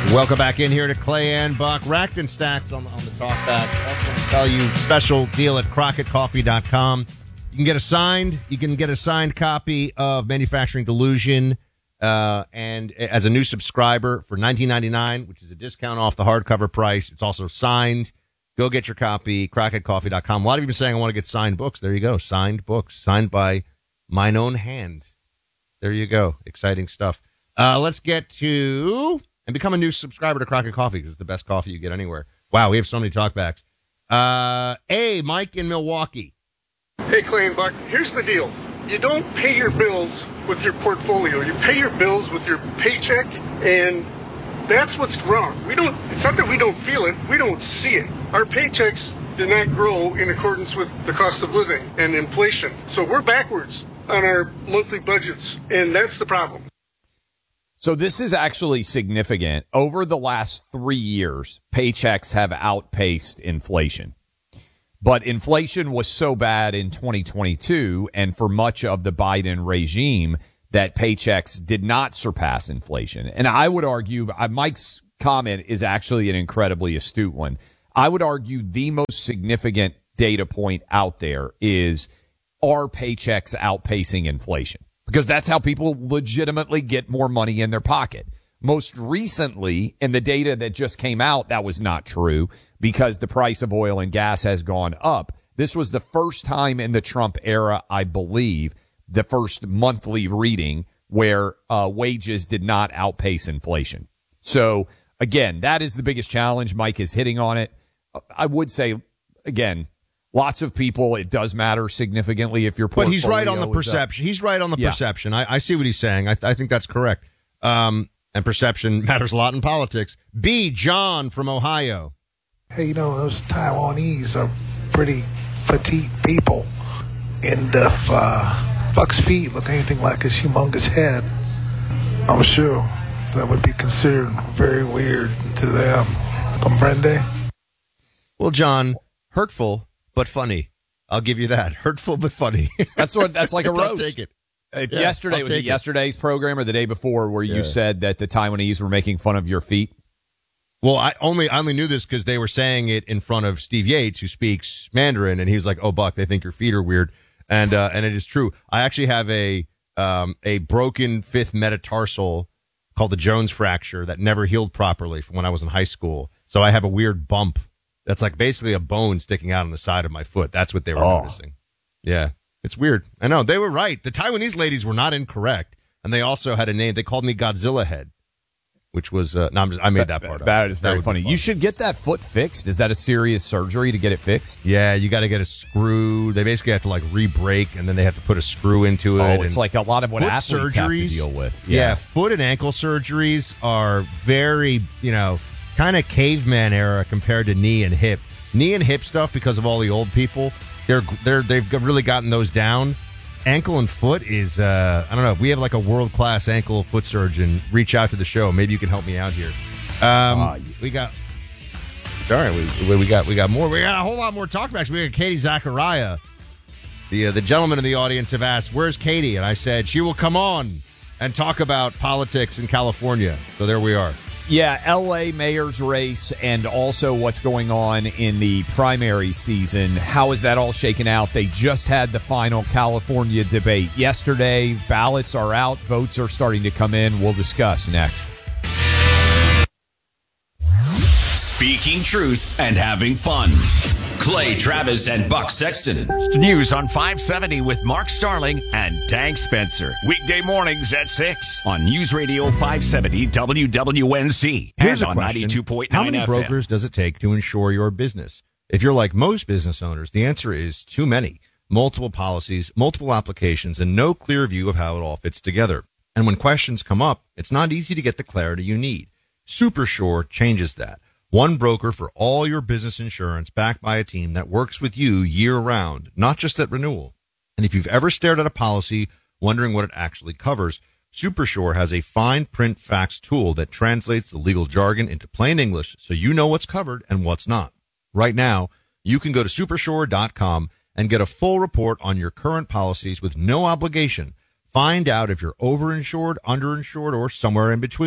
Welcome back in here to Clay and Buck. Racked and Stacks on the talkback. Also want to tell you, special deal at CrockettCoffee.com. You can get a signed copy of Manufacturing Delusion and as a new subscriber for $19.99, which is a discount off the hardcover price. It's also signed. Go get your copy, CrockettCoffee.com. A lot of you have been saying, I want to get signed books. There you go. Signed books. Signed by mine own hand. There you go. Exciting stuff. Let's get to... And become a new subscriber to Crockett Coffee because it's the best coffee you get anywhere. Wow, we have so many talkbacks. Mike in Milwaukee. Hey, Clay and Buck, here's the deal. You don't pay your bills with your portfolio. You pay your bills with your paycheck, and that's what's wrong. It's not that we don't feel it, we don't see it. Our paychecks did not grow in accordance with the cost of living and inflation. So we're backwards on our monthly budgets, and that's the problem. So this is actually significant. Over the last 3 years, paychecks have outpaced inflation. But inflation was so bad in 2022 and for much of the Biden regime that paychecks did not surpass inflation. And I would argue, Mike's comment is actually an incredibly astute one. I would argue the most significant data point out there is, are paychecks outpacing inflation? Because that's how people legitimately get more money in their pocket. Most recently, in the data that just came out, that was not true because the price of oil and gas has gone up. This was the first time in the Trump era, I believe, the first monthly reading where wages did not outpace inflation. So, again, that is the biggest challenge. Mike is hitting on it. I would say, again, lots of people, it does matter significantly if your portfolio. But he's right on the perception. He's right on the perception. I see what he's saying. I think that's correct. And perception matters a lot in politics. John from Ohio. Hey, those Taiwanese are pretty petite people. And if Buck's feet look anything like his humongous head, I'm sure that would be considered very weird to them. Comprende? Well, John, hurtful but funny. I'll give you that. Hurtful but funny. That's like a roast. I'll take it. Was it yesterday's program or the day before where you said that the Taiwanese were making fun of your feet? Well, I only knew this because they were saying it in front of Steve Yates, who speaks Mandarin, and he was like, "Oh, Buck, they think your feet are weird," and it is true. I actually have a broken fifth metatarsal called the Jones fracture that never healed properly from when I was in high school. So I have a weird bump that's like basically a bone sticking out on the side of my foot. That's what they were noticing. Yeah. It's weird. I know. They were right. The Taiwanese ladies were not incorrect. And they also had a name. They called me Godzilla Head, which was, I made that part up. That is very funny. You should get that foot fixed. Is that a serious surgery to get it fixed? Yeah, you got to get a screw. They basically have to like re-break, and then they have to put a screw into it. Oh, it's like a lot of what athletes have to deal with. Yeah, foot and ankle surgeries are very, kind of caveman era compared to knee and hip. Knee and hip stuff, because of all the old people, they've really gotten those down. Ankle and foot is, I don't know, if we have like a world-class ankle foot surgeon, reach out to the show. Maybe you can help me out here. We got more. We got a whole lot more talkbacks. We got Katie Zachariah. The gentlemen in the audience have asked, where's Katie? And I said, she will come on and talk about politics in California. So there we are. Yeah, L.A. mayor's race and also what's going on in the primary season. How is that all shaken out? They just had the final California debate yesterday. Ballots are out. Votes are starting to come in. We'll discuss next. Speaking truth and having fun. Clay Travis and Buck Sexton. News on 570 with Mark Starling and Tank Spencer. Weekday mornings at 6 on News Radio 570 WWNC. Here's and a on question. 92.9 How many FM. brokers does it take to insure your business? If you're like most business owners, the answer is too many. Multiple policies, multiple applications, and no clear view of how it all fits together. And when questions come up, it's not easy to get the clarity you need. SuperSure changes that. One broker for all your business insurance, backed by a team that works with you year-round, not just at renewal. And if you've ever stared at a policy wondering what it actually covers, SuperSure has a fine print facts tool that translates the legal jargon into plain English so you know what's covered and what's not. Right now, you can go to supersure.com and get a full report on your current policies with no obligation. Find out if you're overinsured, underinsured, or somewhere in between.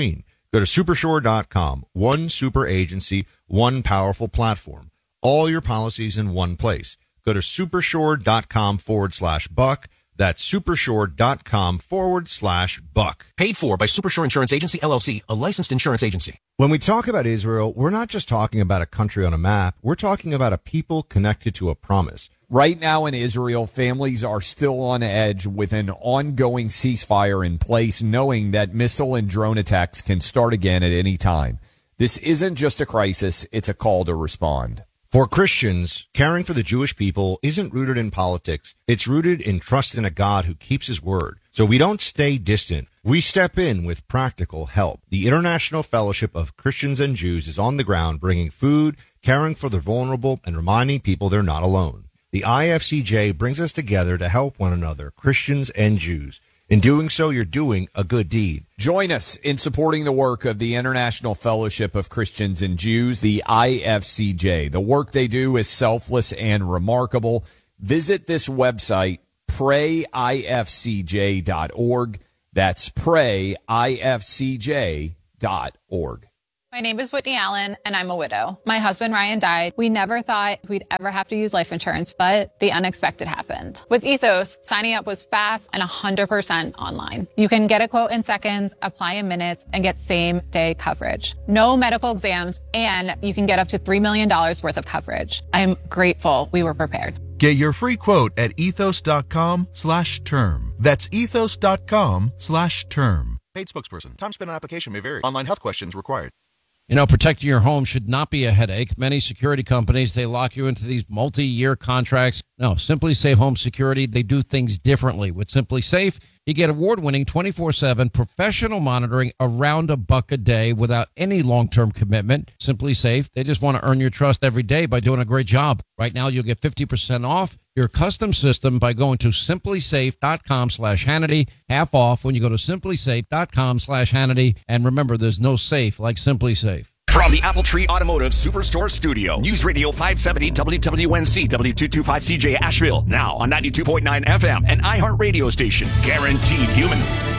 Go to Supershore.com. One super agency, one powerful platform. All your policies in one place. Go to Supershore.com/Buck. That's Supershore.com/Buck. Paid for by Supershore Insurance Agency, LLC, a licensed insurance agency. When we talk about Israel, we're not just talking about a country on a map. We're talking about a people connected to a promise. Right now in Israel, families are still on edge with an ongoing ceasefire in place, knowing that missile and drone attacks can start again at any time. This isn't just a crisis, it's a call to respond. For Christians, caring for the Jewish people isn't rooted in politics. It's rooted in trust in a God who keeps his word. So we don't stay distant. We step in with practical help. The International Fellowship of Christians and Jews is on the ground, bringing food, caring for the vulnerable, and reminding people they're not alone. The IFCJ brings us together to help one another, Christians and Jews. In doing so, you're doing a good deed. Join us in supporting the work of the International Fellowship of Christians and Jews, the IFCJ. The work they do is selfless and remarkable. Visit this website, prayifcj.org. That's prayifcj.org. My name is Whitney Allen, and I'm a widow. My husband, Ryan, died. We never thought we'd ever have to use life insurance, but the unexpected happened. With Ethos, signing up was fast and 100% online. You can get a quote in seconds, apply in minutes, and get same-day coverage. No medical exams, and you can get up to $3 million worth of coverage. I'm grateful we were prepared. Get your free quote at ethos.com/term. That's ethos.com/term. Paid spokesperson. Time spent on application may vary. Online health questions required. You know, protecting your home should not be a headache. Many security companies, they lock you into these multi-year contracts. No, Simply Safe Home Security, they do things differently. With Simply Safe, you get award-winning 24/7 professional monitoring around $1 a day without any long-term commitment. Simply Safe, they just want to earn your trust every day by doing a great job. Right now, you'll get 50% off your custom system by going to simplysafe.com/Hannity. Half off when you go to simplysafe.com/Hannity. And remember, there's no safe like Simply Safe. From the Apple Tree Automotive Superstore Studio, News Radio 570 WWNC W225CJ Asheville, now on 92.9 FM, an iHeart radio station, guaranteed human.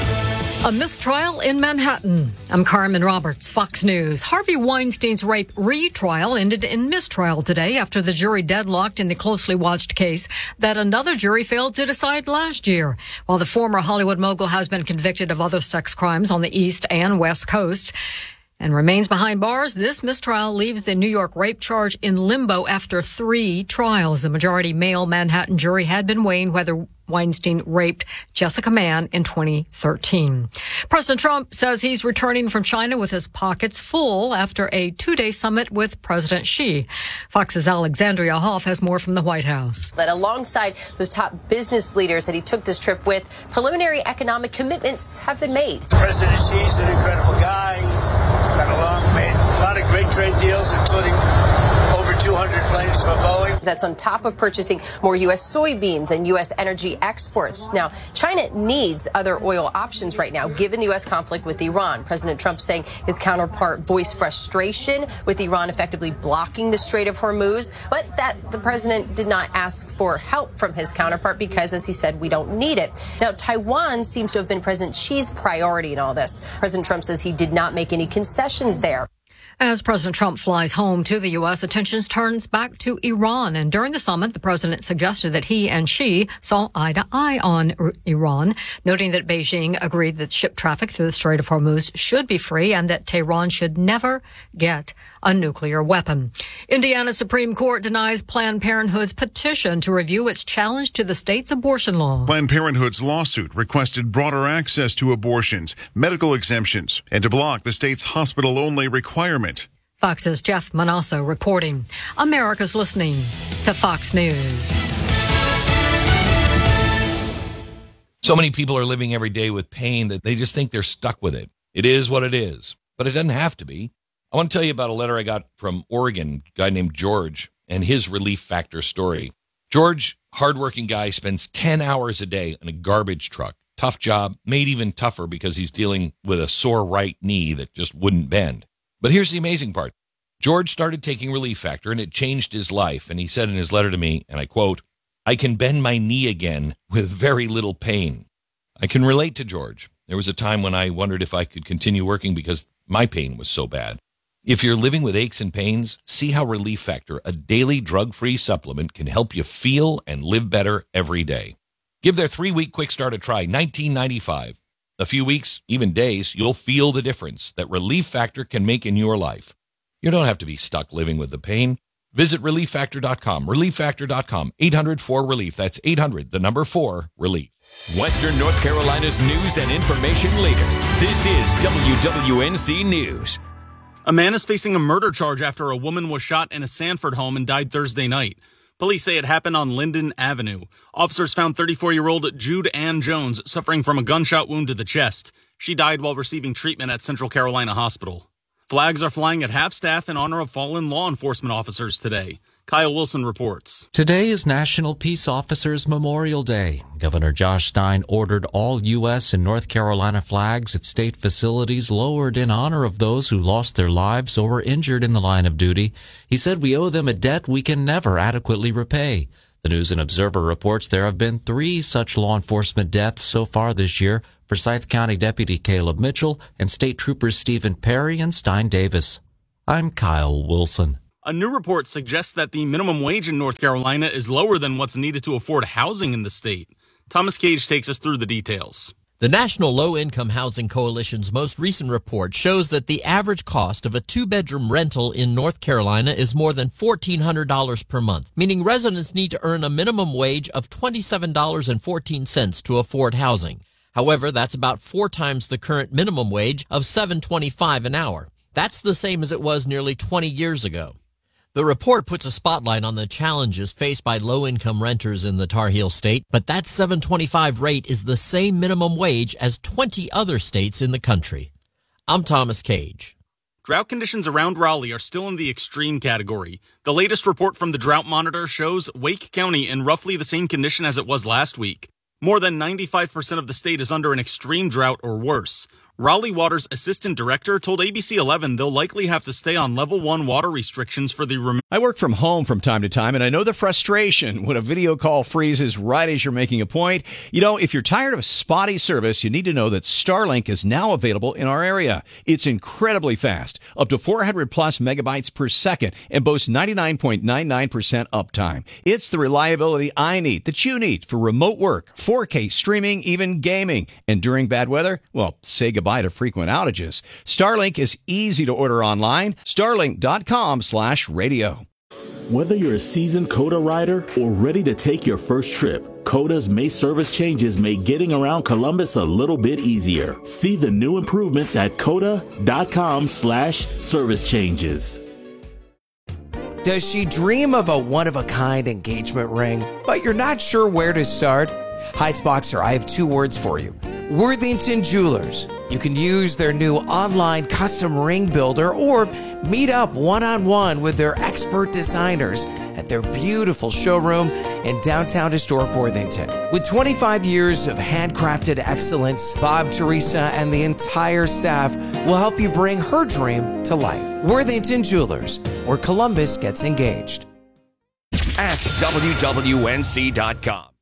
A mistrial in Manhattan. I'm Carmen Roberts, Fox News. Harvey Weinstein's rape retrial ended in mistrial today after the jury deadlocked in the closely watched case that another jury failed to decide last year. While the former Hollywood mogul has been convicted of other sex crimes on the East and West Coast and remains behind bars, this mistrial leaves the New York rape charge in limbo after 3 trials. The majority male Manhattan jury had been weighing whether Weinstein raped Jessica Mann in 2013. President Trump says he's returning from China with his pockets full after a 2-day summit with President Xi. Fox's Alexandria Hoff has more from the White House. But alongside those top business leaders that he took this trip with, preliminary economic commitments have been made. President Xi's an incredible guy. Got along, made a lot of great trade deals, including over 200 planes for Boeing. That's on top of purchasing more U.S. soybeans and U.S. energy exports. Now, China needs other oil options right now, given the U.S. conflict with Iran. President Trump saying his counterpart voiced frustration with Iran effectively blocking the Strait of Hormuz, but that the president did not ask for help from his counterpart because, as he said, we don't need it. Now, Taiwan seems to have been President Xi's priority in all this. President Trump says he did not make any concessions there. As President Trump flies home to the U.S., attention turns back to Iran. And during the summit, the president suggested that he and Xi saw eye to eye on Iran, noting that Beijing agreed that ship traffic through the Strait of Hormuz should be free and that Tehran should never get a nuclear weapon. Indiana Supreme Court denies Planned Parenthood's petition to review its challenge to the state's abortion law. Planned Parenthood's lawsuit requested broader access to abortions, medical exemptions, and to block the state's hospital-only requirement. Fox's Jeff Manasso reporting. America's listening to Fox News. So many people are living every day with pain that they just think they're stuck with it. It is what it is, but it doesn't have to be. I want to tell you about a letter I got from Oregon, a guy named George, and his Relief Factor story. George, hardworking guy, spends 10 hours a day in a garbage truck. Tough job, made even tougher because he's dealing with a sore right knee that just wouldn't bend. But here's the amazing part. George started taking Relief Factor, and it changed his life. And he said in his letter to me, and I quote, "I can bend my knee again with very little pain." I can relate to George. There was a time when I wondered if I could continue working because My pain was so bad. If you're living with aches and pains, see how Relief Factor, a daily drug-free supplement, can help you feel and live better every day. Give their 3-week quick start a try, $19.95. A few weeks, even days, you'll feel the difference that Relief Factor can make in your life. You don't have to be stuck living with the pain. Visit ReliefFactor.com, ReliefFactor.com, 800-4-RELIEF. That's 800-4-RELIEF. Western North Carolina's news and information leader. This is WWNC News. A man is facing a murder charge after a woman was shot in a Sanford home and died Thursday night. Police say it happened on Linden Avenue. Officers found 34-year-old Jude Ann Jones suffering from a gunshot wound to the chest. She died while receiving treatment at Central Carolina Hospital. Flags are flying at half-staff in honor of fallen law enforcement officers today. Kyle Wilson reports. Today is National Peace Officers Memorial Day. Governor Josh Stein ordered all U.S. and North Carolina flags at state facilities lowered in honor of those who lost their lives or were injured in the line of duty. He said we owe them a debt we can never adequately repay. The News and Observer reports there have been 3 such law enforcement deaths so far this year: Forsyth County Deputy Caleb Mitchell and State Troopers Stephen Perry and Stein Davis. I'm Kyle Wilson. A new report suggests that the minimum wage in North Carolina is lower than what's needed to afford housing in the state. Thomas Cage takes us through the details. The National Low-Income Housing Coalition's most recent report shows that the average cost of a 2-bedroom rental in North Carolina is more than $1,400 per month, meaning residents need to earn a minimum wage of $27.14 to afford housing. However, that's about 4 times the current minimum wage of $7.25 an hour. That's the same as it was nearly 20 years ago. The report puts a spotlight on the challenges faced by low-income renters in the Tar Heel State, but that $7.25 rate is the same minimum wage as 20 other states in the country. I'm Thomas Cage. Drought conditions around Raleigh are still in the extreme category. The latest report from the Drought Monitor shows Wake County in roughly the same condition as it was last week. More than 95% of the state is under an extreme drought or worse. Raleigh Water's assistant director told ABC 11 they'll likely have to stay on level 1 water restrictions for the I work from home from time to time, and I know the frustration when a video call freezes right as you're making a point. You know, if you're tired of spotty service, you need to know that Starlink is now available in our area. It's incredibly fast, up to 400 plus megabytes per second, and boasts 99.99% uptime. It's the reliability I need, that you need, for remote work, 4K streaming, even gaming. And during bad weather, well, say goodbye to frequent outages. Starlink is easy to order online. Starlink.com/radio. Whether you're a seasoned COTA rider or ready to take your first trip, COTA's May service changes make getting around Columbus a little bit easier. See the new improvements at COTA.com/service changes. Does she dream of a one-of-a-kind engagement ring, but you're not sure where to start? Heights Boxer, I have 2 words for you. Worthington Jewelers. You can use their new online custom ring builder or meet up one-on-one with their expert designers at their beautiful showroom in downtown historic Worthington. With 25 years of handcrafted excellence, Bob, Teresa, and the entire staff will help you bring her dream to life. Worthington Jewelers, where Columbus gets engaged. At WWNC.com.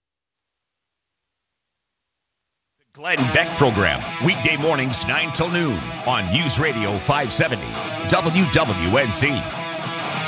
Glenn Beck Program, weekday mornings 9 till noon on News Radio 570 WWNC.